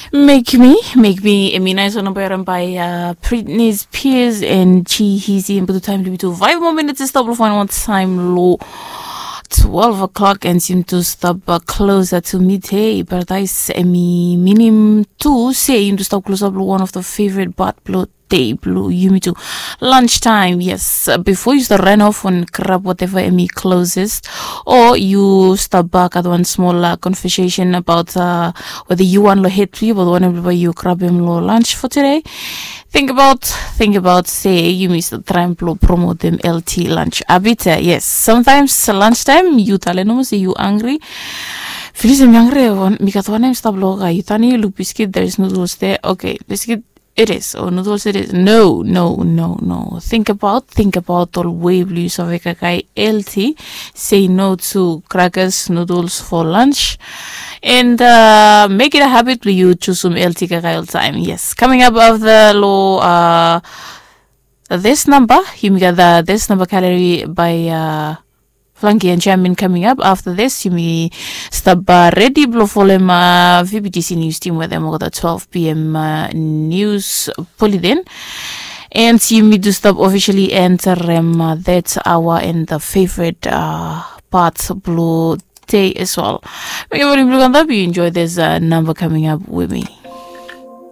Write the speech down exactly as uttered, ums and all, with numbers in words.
Make Me, Make Me, I mean, I saw number by uh, Britney Spears and Chi Heezy, and by the time to be to five more minutes, is double fine one time low. twelve o'clock and seem to stop uh, closer to midday, but I say me minimum two say to stop closer to one of the favorite but blue day blue you me to lunchtime. Yes, uh, before you start run off and grab whatever me closest, or you stop back at one small uh, conversation about uh, whether you want to hit people, whenever you grab him low lunch for today. Think about, think about, say, you miss the time to promote them L T lunch. A bit, uh, yes. Sometimes lunchtime, you tell them, say you hungry. Feel I'm hungry. Because one time stop loga, you tell me look biscuit, there is noodles there. Okay, biscuit it is, or noodles it is. No, no, no, no. Think about, think about all way blues of a L T. Say no to crackers, noodles for lunch. And uh, make it a habit for you to some L T kakai all time. Yes, coming up of the low uh this number, you got the this number calorie by uh Flanky and Jamin coming up. After this, you may stop uh, ready blow for them uh V B T C news team with them over the twelve p.m. Uh, news pulley then. And you may do stop officially enter um, uh, that hour in the favorite uh part blue day as well. Make everybody look on that. You enjoy this uh, number coming up with me.